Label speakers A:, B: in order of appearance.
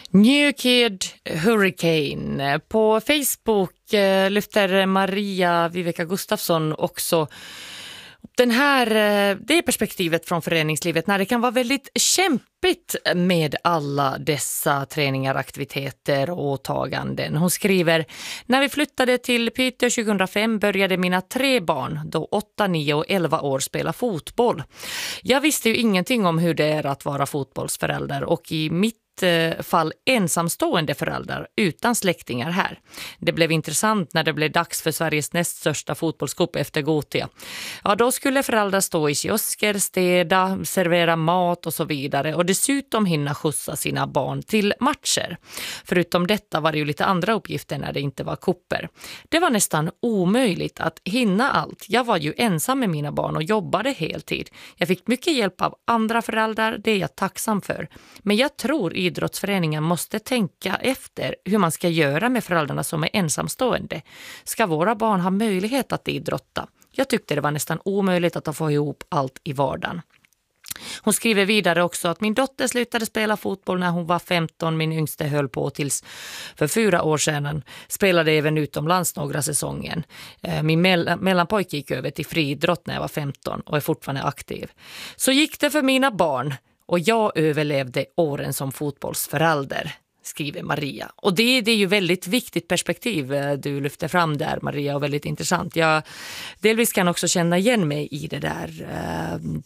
A: New Kid Hurricane. På Facebook lyfter Maria Viveka Gustafsson också det perspektivet från föreningslivet när det kan vara väldigt kämpigt med alla dessa träningar, aktiviteter och åtaganden. Hon skriver: när vi flyttade till Piteå 2005 började mina 3 barn, då 8, 9 och 11 år, spela fotboll. Jag visste ju ingenting om hur det är att vara fotbollsförälder och i mitt fall ensamstående föräldrar utan släktingar här. Det blev intressant när det blev dags för Sveriges näst största fotbollscup efter Gothia. Ja, då skulle föräldrar stå i kiosker, städa, servera mat och så vidare och dessutom hinna skjutsa sina barn till matcher. Förutom detta var det ju lite andra uppgifter när det inte var kupper. Det var nästan omöjligt att hinna allt. Jag var ju ensam med mina barn och jobbade heltid. Jag fick mycket hjälp av andra föräldrar, det är jag tacksam för. Men jag tror idrottsföreningen måste tänka efter hur man ska göra med föräldrarna som är ensamstående. Ska våra barn ha möjlighet att idrotta? Jag tyckte det var nästan omöjligt att få ihop allt i vardagen. Hon skriver vidare också att min dotter slutade spela fotboll när hon var 15. Min yngste höll på tills för 4 år sedan. Spelade även utomlands några säsonger. Min mellanpojke gick över till friidrott när jag var 15 och är fortfarande aktiv. Så gick det för mina barn. Och jag överlevde åren som fotbollsförälder, skriver Maria. Och det är ju väldigt viktigt perspektiv du lyfter fram där, Maria, och väldigt intressant. Jag delvis kan också känna igen mig i det där.